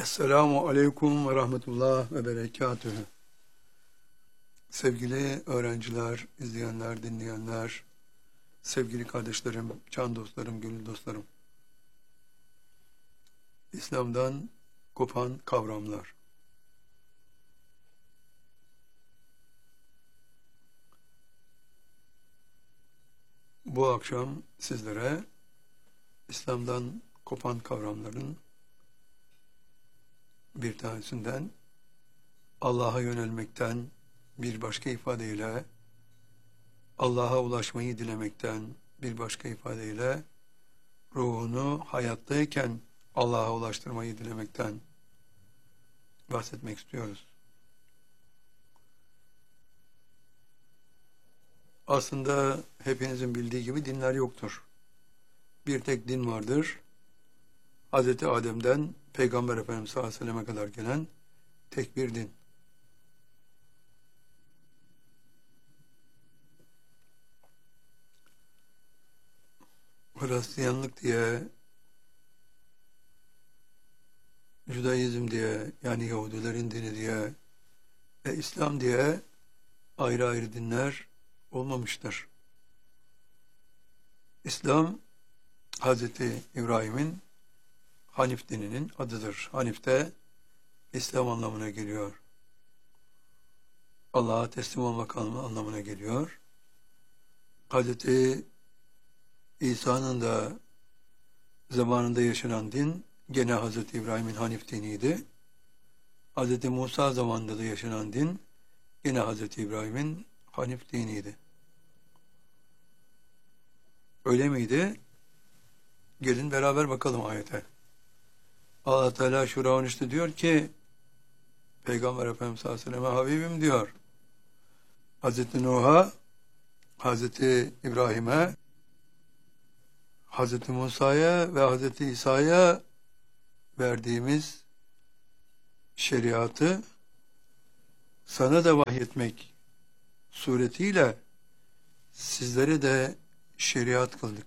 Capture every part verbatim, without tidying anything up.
Esselamu Aleyküm ve Rahmetullah ve Berekatühü. Sevgili öğrenciler, izleyenler, dinleyenler, sevgili kardeşlerim, can dostlarım, gönül dostlarım. İslam'dan kopan kavramlar. Bu akşam sizlere İslam'dan kopan kavramların bir tanesinden, Allah'a yönelmekten, bir başka ifadeyle Allah'a ulaşmayı dilemekten, bir başka ifadeyle ruhunu hayattayken Allah'a ulaştırmayı dilemekten bahsetmek istiyoruz. Aslında hepinizin bildiği gibi dinler yoktur. Bir tek din vardır. Hazreti Adem'den Peygamber Efendimiz sallallahu aleyhi ve selleme kadar gelen tek bir din. Hristiyanlık diye, Judaizm diye, yani Yahudilerin dini diye ve İslam diye ayrı ayrı dinler olmamıştır. İslam, Hazreti İbrahim'in Hanif dininin adıdır. Hanif de İslam anlamına geliyor. Allah'a teslim olmak anlamına geliyor. Hazreti İsa'nın da zamanında yaşanan din gene Hazreti İbrahim'in Hanif diniydi. Hazreti Musa zamanında da yaşanan din gene Hazreti İbrahim'in Hanif diniydi. Öyle miydi? Gelin beraber bakalım ayete. Allah Teala Şura on üçte diyor ki, Peygamber Efendimiz sallallahu aleyhi ve sellem Habibim diyor. Hazreti Nuh'a, Hazreti İbrahim'e, Hazreti Musa'ya ve Hazreti İsa'ya verdiğimiz şeriatı sana da vahyetmek suretiyle sizlere de şeriat kıldık.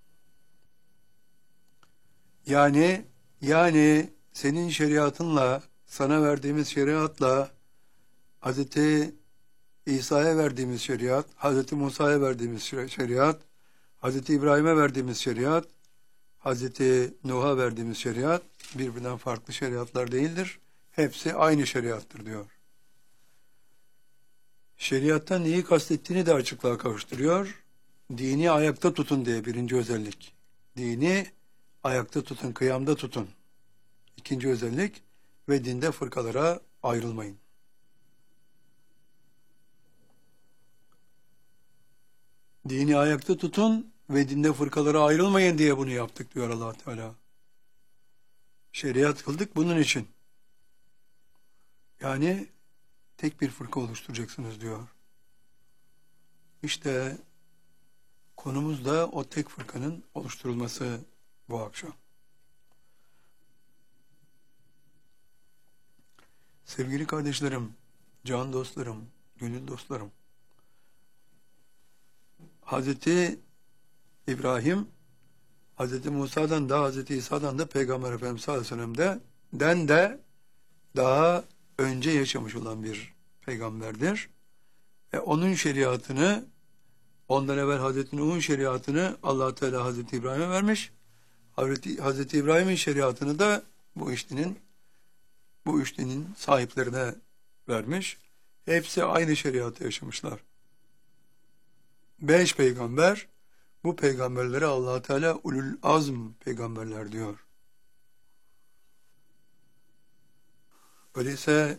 Yani yani senin şeriatınla, sana verdiğimiz şeriatla Hazreti İsa'ya verdiğimiz şeriat, Hazreti Musa'ya verdiğimiz şeriat, Hazreti İbrahim'e verdiğimiz şeriat, Hazreti Nuh'a verdiğimiz şeriat birbirinden farklı şeriatlar değildir. Hepsi aynı şeriattır diyor. Şeriattan neyi kastettiğini de açıklığa kavuşturuyor. Dini ayakta tutun diye birinci özellik. Dini ayakta tutun, kıyamda tutun. İkinci özellik ve dinde fırkalara ayrılmayın. Dini ayakta tutun ve dinde fırkalara ayrılmayın diye bunu yaptık diyor Allah Teala. Şeriat kıldık bunun için. Yani tek bir fırka oluşturacaksınız diyor. İşte konumuz da o tek fırkanın oluşturulması bu akşam. Sevgili kardeşlerim, can dostlarım, gönül dostlarım, Hazreti İbrahim, Hazreti Musa'dan da Hazreti İsa'dan da Peygamber Efendimiz sallallahu aleyhi ve sellem'den de daha önce yaşamış olan bir peygamberdir. Ve onun şeriatını, ondan evvel Hazreti Nuh'un şeriatını Allah Teala Hazreti İbrahim'e vermiş. Hazreti, Hazreti İbrahim'in şeriatını da bu üçlünün bu üçlünün sahiplerine vermiş. Hepsi aynı şeriatı yaşamışlar. Beş peygamber, bu peygamberlere Allah Teala ulul azm peygamberler diyor. Öyleyse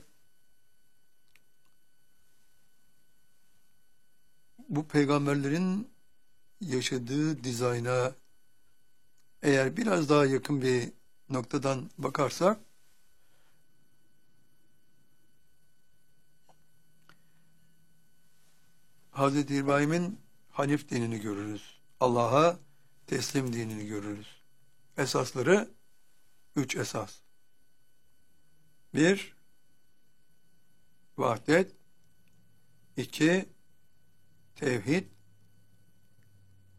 bu peygamberlerin yaşadığı dizayna eğer biraz daha yakın bir noktadan bakarsak, Hazreti İbrahim'in Hanif dinini görürüz. Allah'a teslim dinini görürüz. Esasları üç esas. Bir, vahdet. İki, tevhid.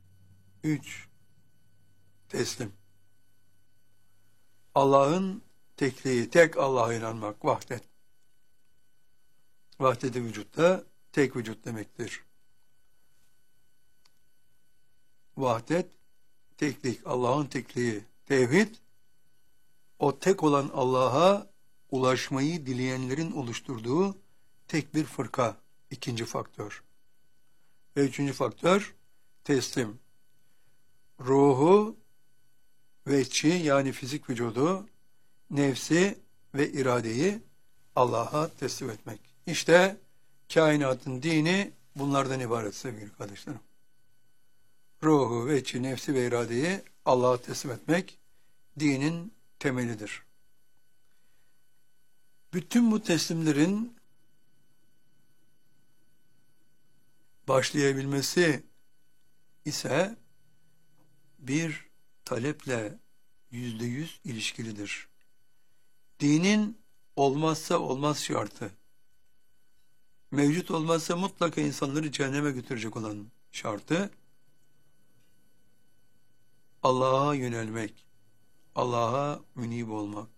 Üç, teslim. Allah'ın tekliği, tek Allah'a inanmak, vahdet. Vahdet-i vücutta tek vücut demektir. Vahdet, teklik, Allah'ın tekliği, tevhid, o tek olan Allah'a ulaşmayı dileyenlerin oluşturduğu tek bir fırka, ikinci faktör. Ve üçüncü faktör, teslim. Ruhu ve içi, yani fizik vücudu, nefsi ve iradeyi Allah'a teslim etmek. İşte kainatın dini bunlardan ibaret sevgili kardeşlerim. Ruhu ve içi, nefsi ve iradeyi Allah'a teslim etmek dinin temelidir. Bütün bu teslimlerin başlayabilmesi ise bir taleple yüzde yüz ilişkilidir. Dinin olmazsa olmaz şartı, mevcut olmazsa mutlaka insanları cehenneme götürecek olan şartı, Allah'a yönelmek, Allah'a münib olmak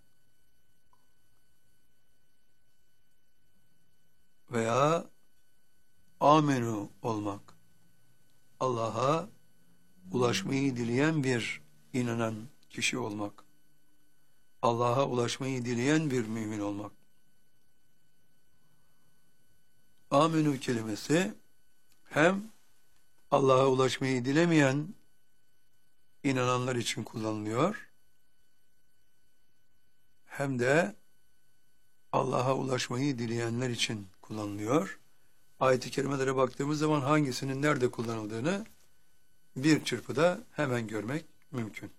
veya amenu olmak, Allah'a ulaşmayı dileyen bir inanan kişi olmak, Allah'a ulaşmayı dileyen bir mümin olmak. Amenu kelimesi hem Allah'a ulaşmayı dilemeyen inananlar için kullanılıyor, hem de Allah'a ulaşmayı dileyenler için kullanılıyor. Ayet-i kerimelere baktığımız zaman hangisinin nerede kullanıldığını bir çırpıda hemen görmek mümkün.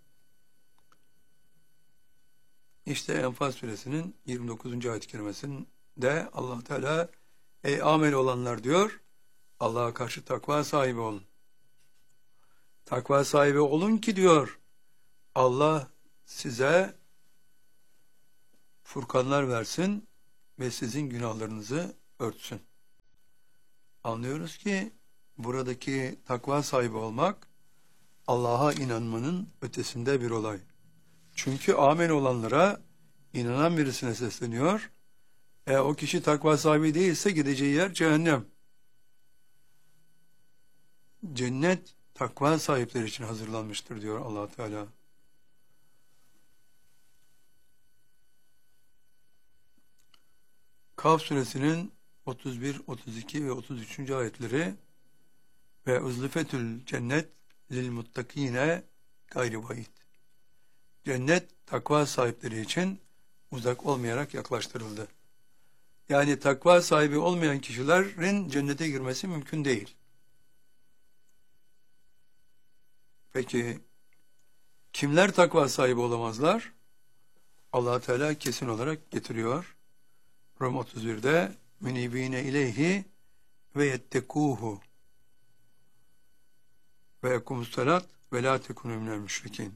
İşte Enfal suresinin yirmi dokuzuncu ayet-i kerimesinde Allah Teala ey amel olanlar diyor, Allah'a karşı takva sahibi olun. Takva sahibi olun ki diyor, Allah size furkanlar versin ve sizin günahlarınızı örtsün. Anlıyoruz ki buradaki takva sahibi olmak Allah'a inanmanın ötesinde bir olay. Çünkü amel olanlara inanan birisine sesleniyor. E o kişi takva sahibi değilse gideceği yer cehennem. Cennet takva sahipleri için hazırlanmıştır diyor Allah Teala. Kaf suresinin otuz bir, otuz iki ve otuz üçüncü ayetleri ve uzlifetül cennet lil muttakine gayri bayit. Cennet takva sahipleri için uzak olmayarak yaklaştırıldı. Yani takva sahibi olmayan kişilerin cennete girmesi mümkün değil. Peki kimler takva sahibi olamazlar? Allah Teala kesin olarak getiriyor. Rum otuz birde münibine ileyhi ve yettekuhu ve yekumus salat ve la tekunu minel müşrikin.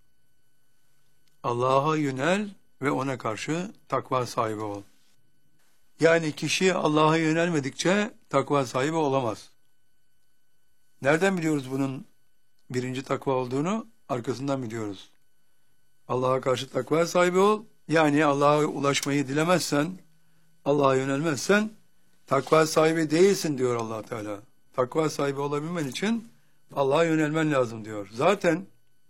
Allah'a yönel ve ona karşı takva sahibi ol. Yani kişi Allah'a yönelmedikçe takva sahibi olamaz. Nereden biliyoruz bunun birinci takva olduğunu? Arkasından biliyoruz. Allah'a karşı takva sahibi ol. Yani Allah'a ulaşmayı dilemezsen, Allah'a yönelmezsen takva sahibi değilsin diyor Allah Teala. Takva sahibi olabilmen için Allah'a yönelmen lazım diyor. Zaten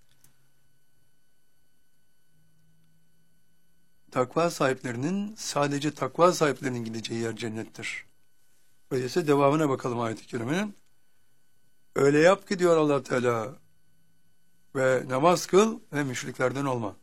takva sahiplerinin, sadece takva sahiplerinin gideceği yer cennettir. Öyleyse devamına bakalım ayet-i kerimenin. Öyle yap ki diyor Allah Teala ve namaz kıl ve müşriklerden olma.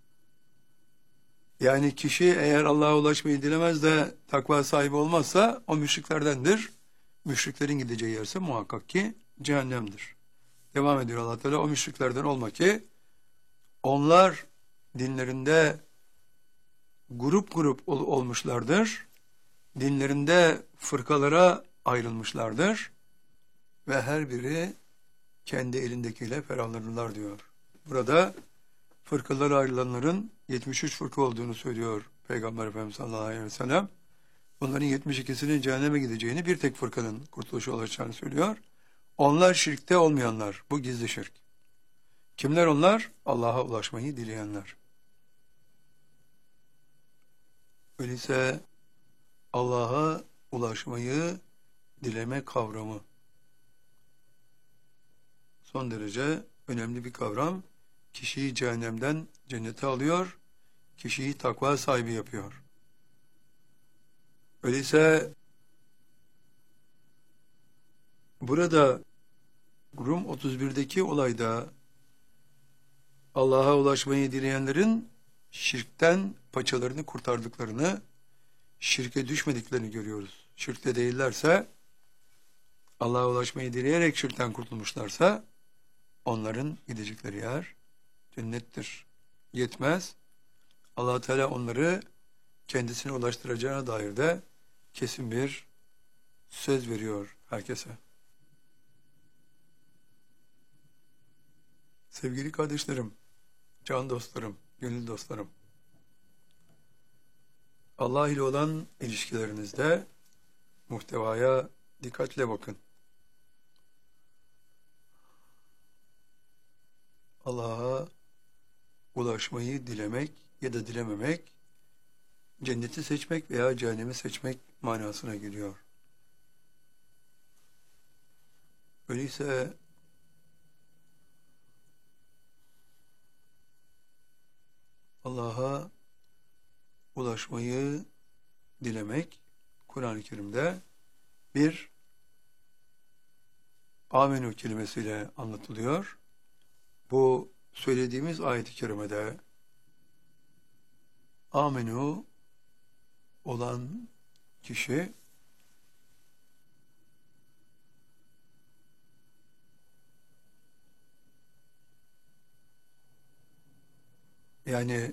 Yani kişi eğer Allah'a ulaşmayı dilemez de takva sahibi olmazsa o müşriklerdendir. Müşriklerin gideceği yerse muhakkak ki cehennemdir. Devam ediyor Allah Teala, o müşriklerden olma ki onlar dinlerinde grup grup ol- olmuşlardır. Dinlerinde fırkalara ayrılmışlardır. Ve her biri kendi elindekiyle ferahlanırlar diyor. Burada fırkalara ayrılanların yetmiş üç fırka olduğunu söylüyor Peygamber Efendimiz sallallahu aleyhi ve sellem. Bunların yetmiş ikisinin cehenneme gideceğini, bir tek fırkanın kurtuluşu olacağını söylüyor. Onlar şirkte olmayanlar. Bu gizli şirk. Kimler onlar? Allah'a ulaşmayı dileyenler. Öyleyse Allah'a ulaşmayı dileme kavramı son derece önemli bir kavram. Kişiyi cehennemden cennete alıyor, kişiyi takva sahibi yapıyor. Öyleyse burada Rum otuz birdeki olayda Allah'a ulaşmayı dileyenlerin şirkten paçalarını kurtardıklarını, şirke düşmediklerini görüyoruz. Şirkte değillerse, Allah'a ulaşmayı dileyerek şirkten kurtulmuşlarsa, onların gidecekleri yer cennettir. Yetmez, Allah Teala onları kendisine ulaştıracağına dair de kesin bir söz veriyor herkese. Sevgili kardeşlerim, can dostlarım, gönül dostlarım, Allah ile olan ilişkilerinizde muhtevaya dikkatle bakın. Allah'a ulaşmayı dilemek ya da dilememek, cenneti seçmek veya cehennemi seçmek manasına geliyor. Öyleyse Allah'a ulaşmayı dilemek Kur'an-ı Kerim'de bir amenü kelimesiyle anlatılıyor. Bu söylediğimiz ayet-i kerimede amenü olan kişi yani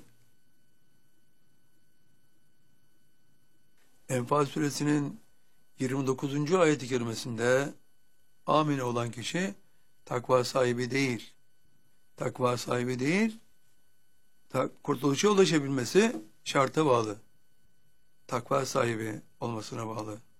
Enfal suresinin yirmi dokuzuncu ayet-i kerimesinde amin olan kişi takva sahibi değil. Takva sahibi değil, ta kurtuluşa ulaşabilmesi şarta bağlı. Takva sahibi olmasına bağlı.